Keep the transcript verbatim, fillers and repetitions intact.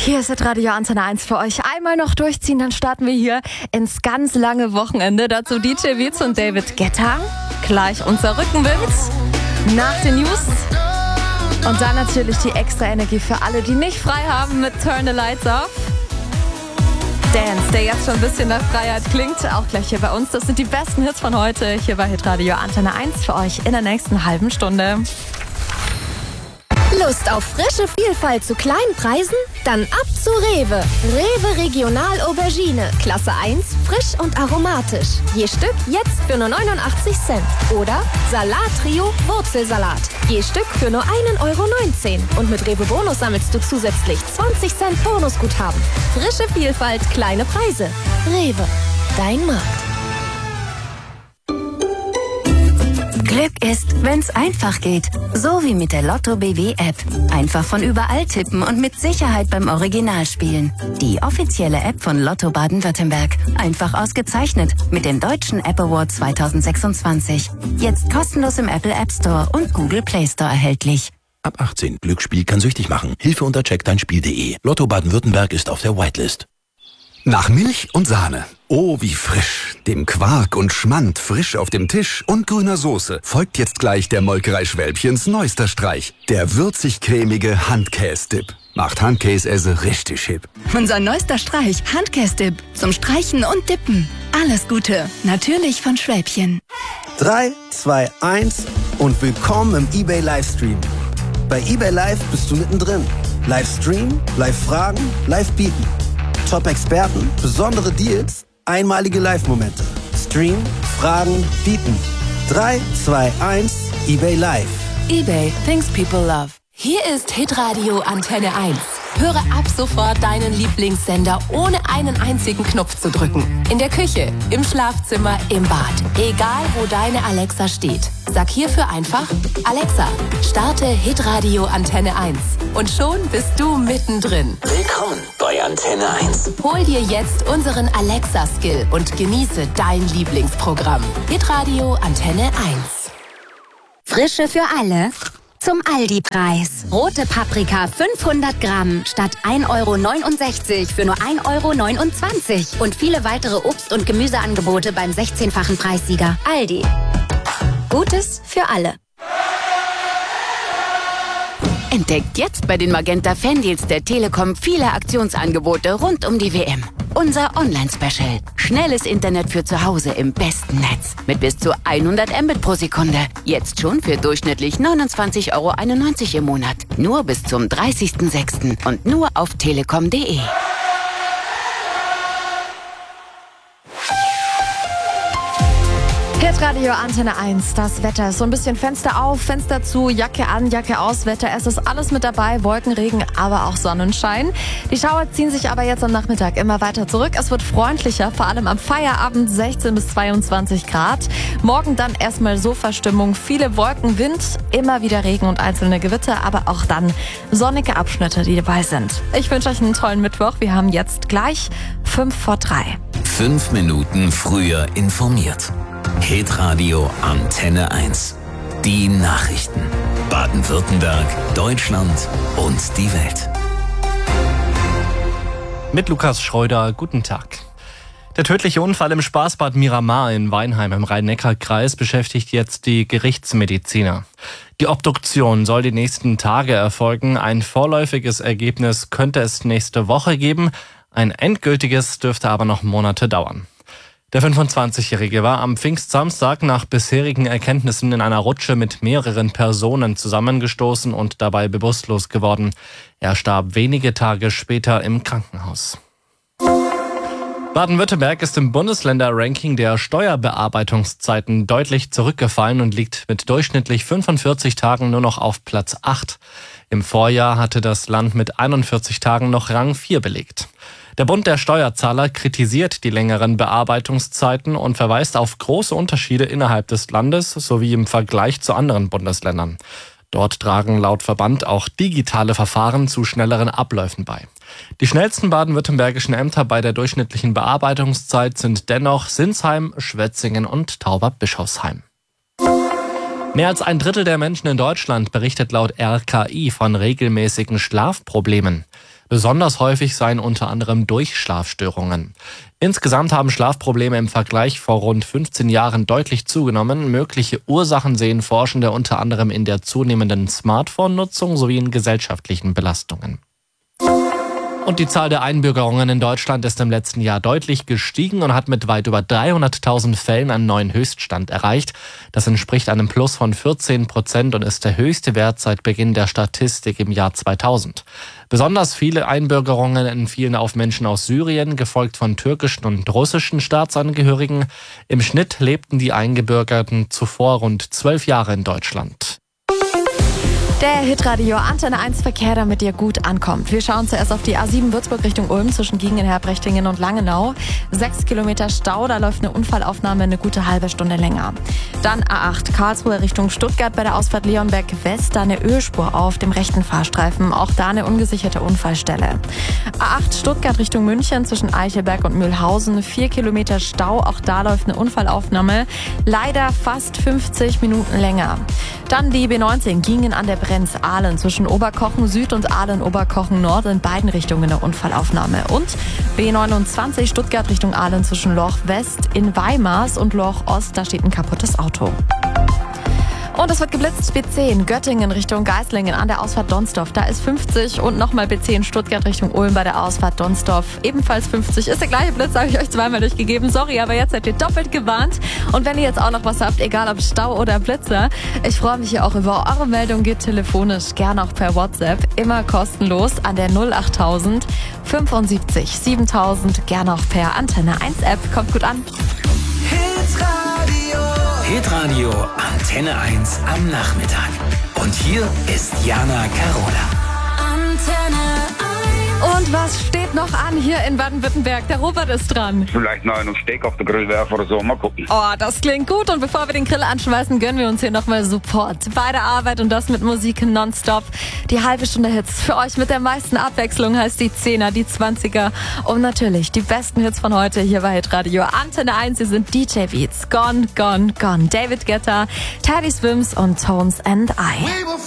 Hier ist Radio Antenne eins für euch. Einmal noch durchziehen, dann starten wir hier ins ganz lange Wochenende. Dazu D J Wietz und David Guetta. Gleich unser Rückenwind nach den News. Und dann natürlich die extra Energie für alle, die nicht frei haben mit Turn the Lights Off. Dance, der jetzt schon ein bisschen nach Freiheit klingt, auch gleich hier bei uns. Das sind die besten Hits von heute hier bei Hitradio Antenne eins für euch in der nächsten halben Stunde. Lust auf frische Vielfalt zu kleinen Preisen? Dann ab zu Rewe. Rewe Regional Aubergine. Klasse eins, frisch und aromatisch. Je Stück jetzt für nur neunundachtzig Cent. Oder Salat Trio Wurzelsalat. Je Stück für nur ein Euro neunzehn. Und mit Rewe Bonus sammelst du zusätzlich zwanzig Cent Bonusguthaben. Frische Vielfalt, kleine Preise. Rewe, dein Markt. Glück ist, wenn's einfach geht. So wie mit der Lotto B W App. Einfach von überall tippen und mit Sicherheit beim Original spielen. Die offizielle App von Lotto Baden-Württemberg. Einfach ausgezeichnet mit dem Deutschen App Award zwanzig sechsundzwanzig. Jetzt kostenlos im Apple App Store und Google Play Store erhältlich. Ab achtzehn. Glücksspiel kann süchtig machen. Hilfe unter check dein spiel punkt de. Lotto Baden-Württemberg ist auf der Whitelist. Nach Milch und Sahne. Oh, wie frisch. Dem Quark und Schmand frisch auf dem Tisch und grüner Soße folgt jetzt gleich der Molkerei Schwälbchens neuester Streich. Der würzig-cremige Handkäse-Dip. Macht Handkäse richtig hip. Unser neuester Streich, Handkäse-Dip. Zum Streichen und Dippen. Alles Gute. Natürlich von Schwälbchen. drei, zwei, eins und willkommen im eBay Livestream. Bei eBay Live bist du mittendrin. Livestream, Live-Fragen, Live-Bieten. Top-Experten, besondere Deals, einmalige Live-Momente. Stream, Fragen, bieten. drei, zwei, eins, eBay Live. eBay, things people love. Hier ist Hitradio Antenne eins. Höre ab sofort deinen Lieblingssender, ohne einen einzigen Knopf zu drücken. In der Küche, im Schlafzimmer, im Bad. Egal, wo deine Alexa steht. Sag hierfür einfach, Alexa, starte Hitradio Antenne eins. Und schon bist du mittendrin. Willkommen bei Antenne eins. Hol dir jetzt unseren Alexa-Skill und genieße dein Lieblingsprogramm. Hitradio Antenne eins. Frische für alle. Zum Aldi-Preis. Rote Paprika fünfhundert Gramm statt ein Euro neunundsechzig für nur ein Euro neunundzwanzig. Und viele weitere Obst- und Gemüseangebote beim sechzehnfachen Preissieger. Aldi. Gutes für alle. Entdeckt jetzt bei den Magenta Fandeals der Telekom viele Aktionsangebote rund um die W M. Unser Online-Special. Schnelles Internet für zu Hause im besten Netz. Mit bis zu hundert Mbit pro Sekunde. Jetzt schon für durchschnittlich neunundzwanzig Euro einundneunzig im Monat. Nur bis zum dreißigsten sechsten und nur auf telekom punkt de. Radio Antenne eins, das Wetter. So ein bisschen Fenster auf, Fenster zu, Jacke an, Jacke aus, Wetter. Es ist alles mit dabei, Wolken, Regen, aber auch Sonnenschein. Die Schauer ziehen sich aber jetzt am Nachmittag immer weiter zurück. Es wird freundlicher, vor allem am Feierabend sechzehn bis zweiundzwanzig Grad. Morgen dann erstmal Sofastimmung, viele Wolken, Wind, immer wieder Regen und einzelne Gewitter, aber auch dann sonnige Abschnitte, die dabei sind. Ich wünsche euch einen tollen Mittwoch. Wir haben jetzt gleich fünf vor drei. Fünf Minuten früher informiert. Hitradio Antenne eins. Die Nachrichten. Baden-Württemberg, Deutschland und die Welt. Mit Lukas Schreuder, guten Tag. Der tödliche Unfall im Spaßbad Miramar in Weinheim im Rhein-Neckar-Kreis beschäftigt jetzt die Gerichtsmediziner. Die Obduktion soll die nächsten Tage erfolgen. Ein vorläufiges Ergebnis könnte es nächste Woche geben. Ein endgültiges dürfte aber noch Monate dauern. Der fünfundzwanzigjährige war am Pfingstsamstag nach bisherigen Erkenntnissen in einer Rutsche mit mehreren Personen zusammengestoßen und dabei bewusstlos geworden. Er starb wenige Tage später im Krankenhaus. Baden-Württemberg ist im Bundesländerranking der Steuerbearbeitungszeiten deutlich zurückgefallen und liegt mit durchschnittlich fünfundvierzig Tagen nur noch auf Platz acht. Im Vorjahr hatte das Land mit einundvierzig Tagen noch Rang vier belegt. Der Bund der Steuerzahler kritisiert die längeren Bearbeitungszeiten und verweist auf große Unterschiede innerhalb des Landes sowie im Vergleich zu anderen Bundesländern. Dort tragen laut Verband auch digitale Verfahren zu schnelleren Abläufen bei. Die schnellsten baden-württembergischen Ämter bei der durchschnittlichen Bearbeitungszeit sind dennoch Sinsheim, Schwetzingen und Tauberbischofsheim. Mehr als ein Drittel der Menschen in Deutschland berichtet laut R K I von regelmäßigen Schlafproblemen. Besonders häufig seien unter anderem Durchschlafstörungen. Insgesamt haben Schlafprobleme im Vergleich vor rund fünfzehn Jahren deutlich zugenommen. Mögliche Ursachen sehen Forschende unter anderem in der zunehmenden Smartphone-Nutzung sowie in gesellschaftlichen Belastungen. Und die Zahl der Einbürgerungen in Deutschland ist im letzten Jahr deutlich gestiegen und hat mit weit über dreihunderttausend Fällen einen neuen Höchststand erreicht. Das entspricht einem Plus von vierzehn Prozent und ist der höchste Wert seit Beginn der Statistik im Jahr zweitausend. Besonders viele Einbürgerungen entfielen auf Menschen aus Syrien, gefolgt von türkischen und russischen Staatsangehörigen. Im Schnitt lebten die Eingebürgerten zuvor rund zwölf Jahre in Deutschland. Der Hitradio Antenne eins Verkehr, damit ihr gut ankommt. Wir schauen zuerst auf die A sieben Würzburg Richtung Ulm zwischen Giengenherb, Brechtingen und Langenau. Sechs Kilometer Stau, da läuft eine Unfallaufnahme eine gute halbe Stunde länger. Dann A acht Karlsruhe Richtung Stuttgart bei der Ausfahrt Leonberg West, da eine Ölspur auf dem rechten Fahrstreifen. Auch da eine ungesicherte Unfallstelle. A acht Stuttgart Richtung München zwischen Eichelberg und Mühlhausen. Vier Kilometer Stau, auch da läuft eine Unfallaufnahme. Leider fast fünfzig Minuten länger. Dann die B neunzehn Giengen an der Brenz-Ahlen zwischen Oberkochen Süd und Ahlen-Oberkochen Nord, in beiden Richtungen eine Unfallaufnahme. Und B neunundzwanzig Stuttgart Richtung Ahlen zwischen Lorch West in Weimars und Lorch Ost, da steht ein kaputtes Auto. Und es wird geblitzt, B zehn Göttingen Richtung Geislingen an der Ausfahrt Donsdorf. Da ist fünfzig und nochmal B zehn Stuttgart Richtung Ulm bei der Ausfahrt Donsdorf. Ebenfalls fünfzig. Ist der gleiche Blitz, habe ich euch zweimal durchgegeben. Sorry, aber jetzt seid ihr doppelt gewarnt. Und wenn ihr jetzt auch noch was habt, egal ob Stau oder Blitzer, ich freue mich hier auch über eure Meldung. Geht telefonisch, gerne auch per WhatsApp. Immer kostenlos an der null acht tausend fünfundsiebzig siebentausend. Gerne auch per Antenne eins App. Kommt gut an. Hitradio Antenne eins am Nachmittag. Und hier ist Jana Carola. Antenne eins. Und was steht noch an hier in Baden-Württemberg? Der Robert ist dran. Vielleicht noch einen Steak auf der Grill werfen oder so, mal gucken. Oh, das klingt gut. Und bevor wir den Grill anschmeißen, gönnen wir uns hier nochmal Support bei der Arbeit und das mit Musik nonstop. Die halbe Stunde Hits für euch mit der meisten Abwechslung heißt die Zehner, die Zwanziger und natürlich die besten Hits von heute hier bei Hitradio Antenne eins. Sie sind D J Beats, Gone, Gone, Gone. David Guetta, Teddy Swims und Tones and I.